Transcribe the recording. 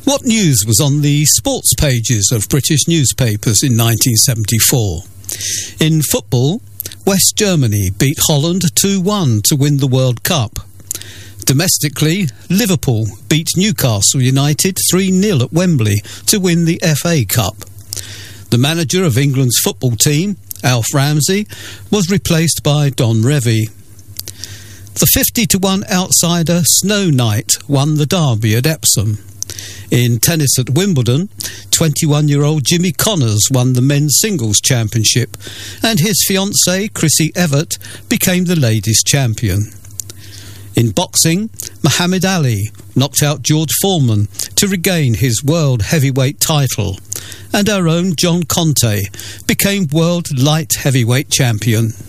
What news was on the sports pages of British newspapers in 1974? In football, West Germany beat Holland 2-1 to win the World Cup. Domestically, Liverpool beat Newcastle United 3-0 at Wembley to win the FA Cup. The manager of England's football team, Alf Ramsey, was replaced by Don Revie. The 50-1 outsider Snow Knight won the derby at Epsom. In tennis at Wimbledon, 21-year-old Jimmy Connors won the men's singles championship, and his fiancée Chrissy Evert became the ladies' champion. In boxing, Muhammad Ali knocked out George Foreman to regain his world heavyweight title, and our own John Conte became world light heavyweight champion.